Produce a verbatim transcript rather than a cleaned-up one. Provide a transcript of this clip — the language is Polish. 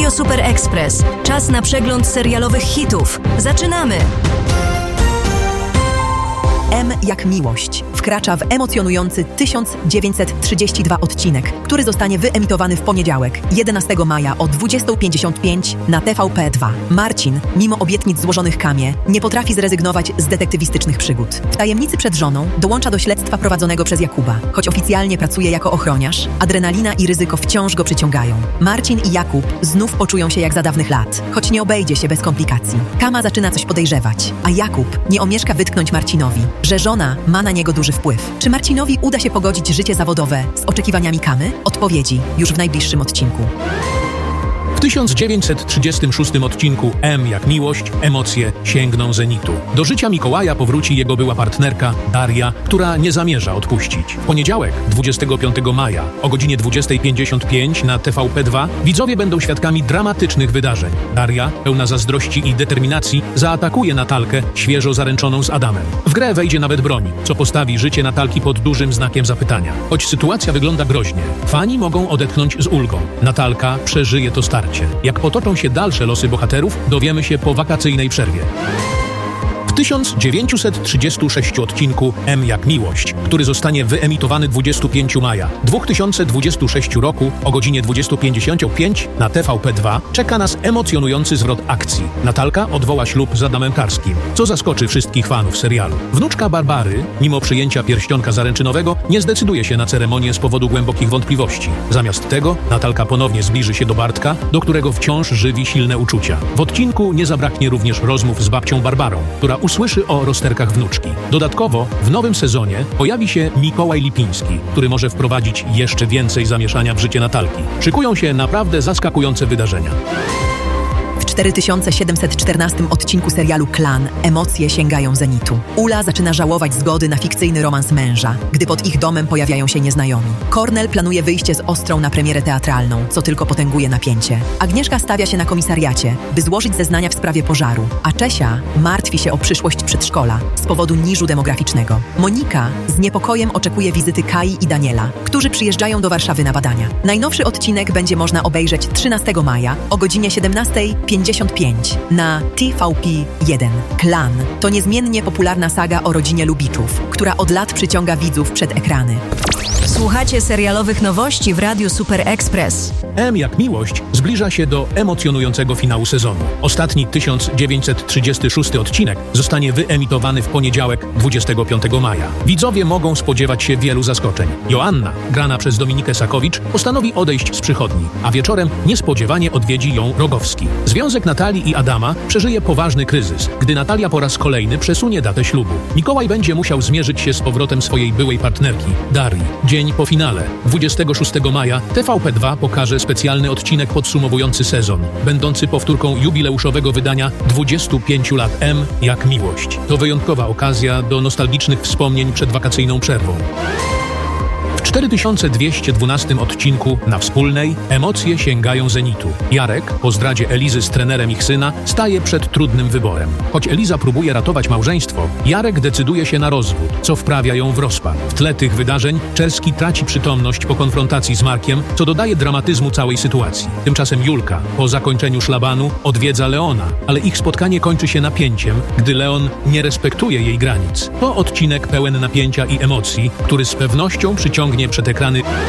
Radio Super Express. Czas na przegląd serialowych hitów. Zaczynamy! M jak miłość wkracza w emocjonujący tysiąc dziewięćset trzydziesty drugi odcinek, który zostanie wyemitowany w poniedziałek, jedenastego maja o dwudziesta pięćdziesiąt pięć na T V P dwa. Marcin, mimo obietnic złożonych Kamie, nie potrafi zrezygnować z detektywistycznych przygód. W tajemnicy przed żoną dołącza do śledztwa prowadzonego przez Jakuba. Choć oficjalnie pracuje jako ochroniarz, adrenalina i ryzyko wciąż go przyciągają. Marcin i Jakub znów poczują się jak za dawnych lat, choć nie obejdzie się bez komplikacji. Kama zaczyna coś podejrzewać, a Jakub nie omieszka wytknąć Marcinowi, że żona ma na niego duży wpływ. Czy Marcinowi uda się pogodzić życie zawodowe z oczekiwaniami Kamy? Odpowiedzi już w najbliższym odcinku. W tysiąc dziewięćset trzydziestym szóstym odcinku M jak miłość, emocje sięgną zenitu. Do życia Mikołaja powróci jego była partnerka Daria, która nie zamierza odpuścić. W poniedziałek, dwudziestego piątego maja o godzinie dwudziesta pięćdziesiąt pięć na T V P dwa widzowie będą świadkami dramatycznych wydarzeń. Daria, pełna zazdrości i determinacji, zaatakuje Natalkę, świeżo zaręczoną z Adamem. W grę wejdzie nawet broń, co postawi życie Natalki pod dużym znakiem zapytania. Choć sytuacja wygląda groźnie, fani mogą odetchnąć z ulgą. Natalka przeżyje to starcie. Jak potoczą się dalsze losy bohaterów, dowiemy się po wakacyjnej przerwie. W tysiąc dziewięćset trzydziestym szóstym odcinku M jak miłość, który zostanie wyemitowany dwudziestego piątego maja dwa tysiące dwudziestego szóstego roku o godzinie dwudziesta pięćdziesiąt pięć na T V P dwa, czeka nas emocjonujący zwrot akcji. Natalka odwoła ślub z Adamem Karskim, co zaskoczy wszystkich fanów serialu. Wnuczka Barbary, mimo przyjęcia pierścionka zaręczynowego, nie zdecyduje się na ceremonię z powodu głębokich wątpliwości. Zamiast tego Natalka ponownie zbliży się do Bartka, do którego wciąż żywi silne uczucia. W odcinku nie zabraknie również rozmów z babcią Barbarą, która usłyszy o rozterkach wnuczki. Dodatkowo w nowym sezonie pojawi się Mikołaj Lipiński, który może wprowadzić jeszcze więcej zamieszania w życie Natalki. Szykują się naprawdę zaskakujące wydarzenia. W cztery tysiące siedemset czternastym odcinku serialu Klan emocje sięgają zenitu. Ula zaczyna żałować zgody na fikcyjny romans męża, gdy pod ich domem pojawiają się nieznajomi. Kornel planuje wyjście z Ostrą na premierę teatralną, co tylko potęguje napięcie. Agnieszka stawia się na komisariacie, by złożyć zeznania w sprawie pożaru, a Czesia martwi się o przyszłość przedszkola z powodu niżu demograficznego. Monika z niepokojem oczekuje wizyty Kai i Daniela, którzy przyjeżdżają do Warszawy na badania. Najnowszy odcinek będzie można obejrzeć trzynastego maja o godzinie siedemnasta pięćdziesiąt pięć na T V P jeden. Klan to niezmiennie popularna saga o rodzinie Lubiczów, która od lat przyciąga widzów przed ekrany. Słuchacie serialowych nowości w Radiu Super Express. M jak miłość zbliża się do emocjonującego finału sezonu. Ostatni tysiąc dziewięćset trzydziesty szósty odcinek zostanie wyemitowany w poniedziałek dwudziestego piątego maja. Widzowie mogą spodziewać się wielu zaskoczeń. Joanna, grana przez Dominikę Sakowicz, postanowi odejść z przychodni, a wieczorem niespodziewanie odwiedzi ją Rogowski. Związek Natalii i Adama przeżyje poważny kryzys, gdy Natalia po raz kolejny przesunie datę ślubu. Mikołaj będzie musiał zmierzyć się z powrotem swojej byłej partnerki, Darii. Dzień po finale, dwudziestego szóstego maja, T V P dwa pokaże specjalny odcinek podsumowujący sezon, będący powtórką jubileuszowego wydania dwudziestu pięciu lat M jak miłość. To wyjątkowa okazja do nostalgicznych wspomnień przed wakacyjną przerwą. W cztery tysiące dwieście dwunastym odcinku na Wspólnej emocje sięgają zenitu. Jarek, po zdradzie Elizy z trenerem ich syna, staje przed trudnym wyborem. Choć Eliza próbuje ratować małżeństwo, Jarek decyduje się na rozwód, co wprawia ją w rozpad. W tle tych wydarzeń Czerski traci przytomność po konfrontacji z Markiem, co dodaje dramatyzmu całej sytuacji. Tymczasem Julka, po zakończeniu szlabanu, odwiedza Leona, ale ich spotkanie kończy się napięciem, gdy Leon nie respektuje jej granic. To odcinek pełen napięcia i emocji, który z pewnością przyciągnie przed ekrany